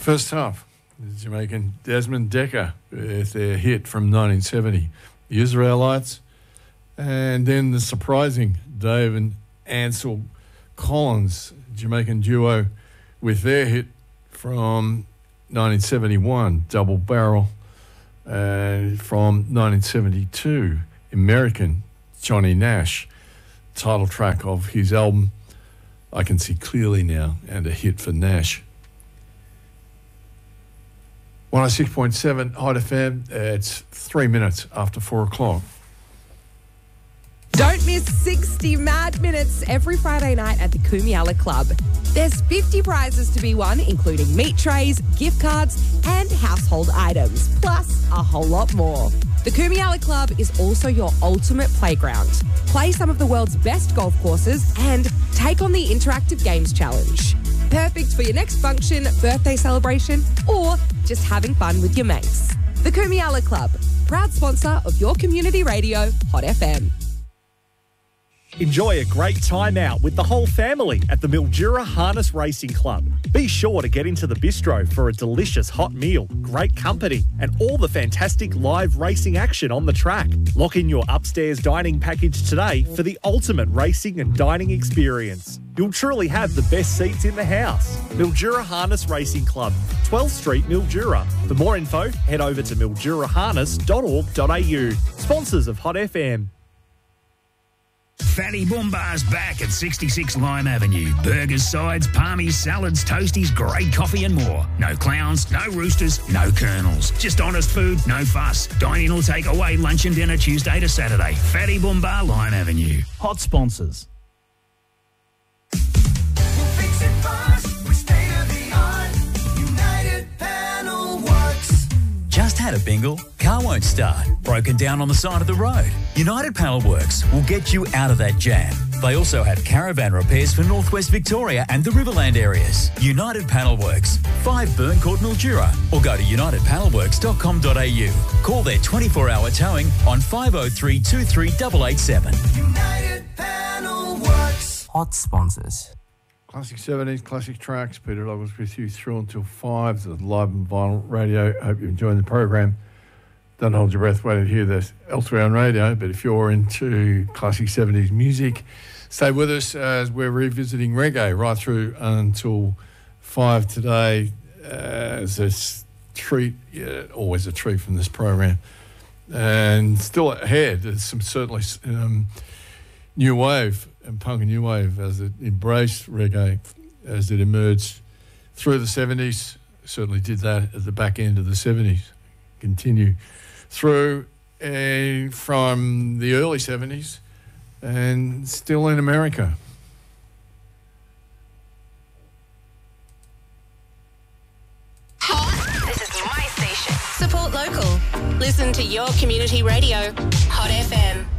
First half, the Jamaican Desmond Dekker with their hit from 1970, the Israelites, and then the surprising Dave and Ansel Collins, Jamaican duo, with their hit from 1971, Double Barrel, and from 1972, American Johnny Nash, title track of his album I Can See Clearly Now, and a hit for Nash. 106.7 Hot FM, it's 3 minutes after 4 o'clock. Don't miss 60 mad minutes every Friday night at the Kumiala Club. There's 50 prizes to be won, including meat trays, gift cards, and household items, plus a whole lot more. The Kumiala Club is also your ultimate playground. Play some of the world's best golf courses and take on the Interactive Games Challenge. Perfect for your next function, birthday celebration, or just having fun with your mates. The Kumiala Club, proud sponsor of your community radio, Hot FM. Enjoy a great time out with the whole family at the Mildura Harness Racing Club. Be sure to get into the bistro for a delicious hot meal, great company, and all the fantastic live racing action on the track. Lock in your upstairs dining package today for the ultimate racing and dining experience. You'll truly have the best seats in the house. Mildura Harness Racing Club, 12th Street, Mildura. For more info, head over to milduraharness.org.au. Sponsors of Hot FM. Fatty Boombar's back at 66 Lime Avenue. Burgers, sides, palmies, salads, toasties, great coffee and more. No clowns, no roosters, no colonels. Just honest food, no fuss. Dine in or take away lunch and dinner Tuesday to Saturday. Fatty Boombar, Lime Avenue. Hot sponsors. We'll fix it fast with state-of-the-art United Panel Works. Just had a bingle? Car won't start. Broken down on the side of the road. United Panel Works will get you out of that jam. They also have caravan repairs for Northwest Victoria and the Riverland areas. United Panel Works, 5 Burn Court, Mildura, or go to unitedpanelworks.com.au. Call their 24-hour towing on 503 23 887. United Panel Works. Hot sponsors. Classic 70s, classic tracks. Peter Douglas with you through until 5. The live and vinyl radio. Hope you're enjoying the program. Don't hold your breath waiting to hear this elsewhere on radio, but if you're into classic 70s music, stay with us as we're revisiting reggae right through until 5 today. As a treat, always a treat from this program. And still ahead, there's some certainly new wave and punk and new wave as it embraced reggae as it emerged through the 70s. Certainly did that at the back end of the 70s. Continue through from the early 70s and still in America. This is my station. Support local. Listen to your community radio. Hot FM.